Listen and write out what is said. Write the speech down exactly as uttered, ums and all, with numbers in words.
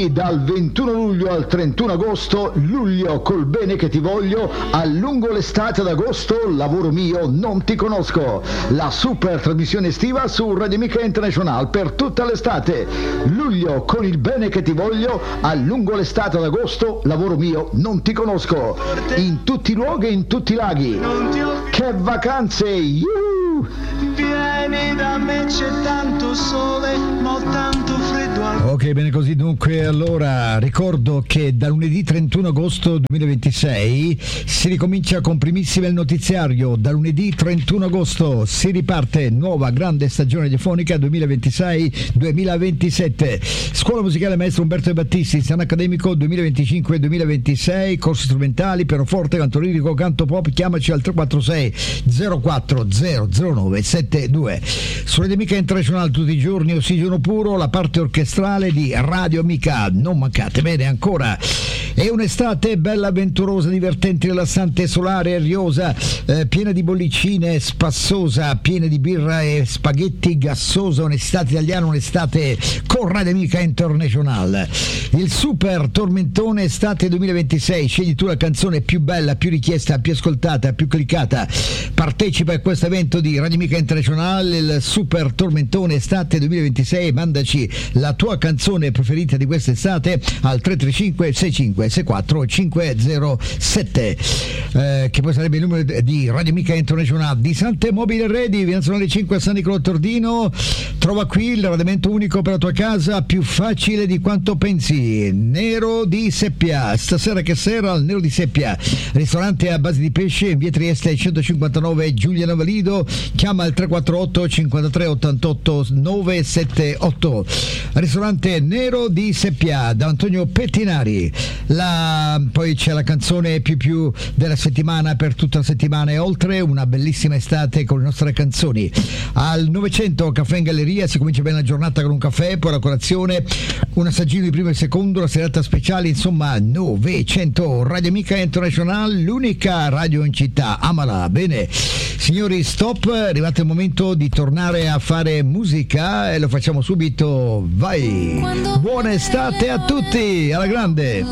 Sì, dal ventuno luglio al trentuno agosto, luglio col bene che ti voglio, a lungo l'estate ad agosto, lavoro mio, non ti conosco. La super trasmissione estiva su Radio Amica International per tutta l'estate. Luglio con il bene che ti voglio, a lungo l'estate ad agosto, lavoro mio, non ti conosco. In tutti i luoghi e in tutti i laghi. Che vacanze! Yuhu! Vieni da me, c'è tanto sole, ma ho tanto freddo al... Ok, bene così. Dunque, allora ricordo che da lunedì trentuno agosto duemilaventisei si ricomincia con primissime il notiziario. Da lunedì trentuno agosto si riparte nuova grande stagione radiofonica duemilaventisei duemilaventisette. Scuola musicale Maestro Umberto De Battisti, anno accademico duemilaventicinque duemilaventisei, corsi strumentali, pianoforte, canto lirico, canto pop. Chiamaci al tre quattro sei zero quattro zero zero nove sette due. Su Radio Amica International tutti i giorni ossigeno puro, la parte orchestrale di Radio Amica, non mancate. Bene, ancora è un'estate bella, avventurosa, divertente, rilassante, solare, ariosa, eh, piena di bollicine, spassosa, piena di birra e spaghetti, gassosa, un'estate italiana, un'estate con Radio Amica International. Il super tormentone estate duemilaventisei, scegli tu la canzone più bella, più richiesta, più ascoltata, più cliccata. Partecipa a questo evento di Radio Amica International, il super tormentone estate duemilaventisei. Mandaci la tua canzone preferita di quest'estate al tre tre cinque sei cinque sei quattro cinque zero sette, eh, che poi sarebbe il numero di Radio Amica International di Sante Mobile Ready, via Nazionale cinque a San Nicolò Tordino. Trova qui il radamento unico per la tua casa, più facile di quanto pensi. Nero di Seppia, stasera che sera al Nero di Seppia, ristorante a base di pesce in via Trieste centocinquantanove Giulia Navalido. Chiama al tre quattro otto cinquantatré ottantotto novecentosettantotto. Ristorante Nero di Seppia da Antonio Pettinari. La, poi c'è la canzone più più della settimana per tutta la settimana e oltre, una bellissima estate con le nostre canzoni. Al novecento Caffè in Galleria si comincia bene la giornata con un caffè, poi la colazione, un assaggino di primo e secondo, la serata speciale, insomma novecento. Radio Amica International, l'unica radio in città, amala. Bene signori, stop, è arrivato il momento di tornare a fare musica e lo facciamo subito. Vai, buona estate a tutti, alla grande.